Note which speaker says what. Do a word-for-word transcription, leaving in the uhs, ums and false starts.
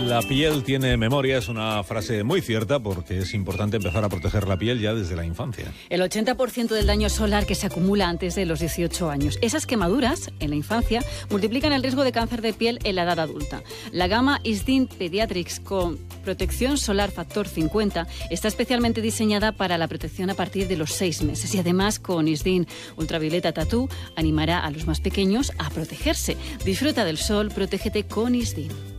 Speaker 1: La piel tiene memoria, es una frase muy cierta porque es importante empezar a proteger la piel ya desde la infancia.
Speaker 2: El ochenta por ciento del daño solar que se acumula antes de los dieciocho años. Esas quemaduras en la infancia multiplican el riesgo de cáncer de piel en la edad adulta. La gama Isdin Pediatrics con protección solar factor cincuenta está especialmente diseñada para la protección a partir de los seis meses y además con Isdin Ultravioleta Tattoo animará a los más pequeños a protegerse. Disfruta del sol, protégete con Isdin.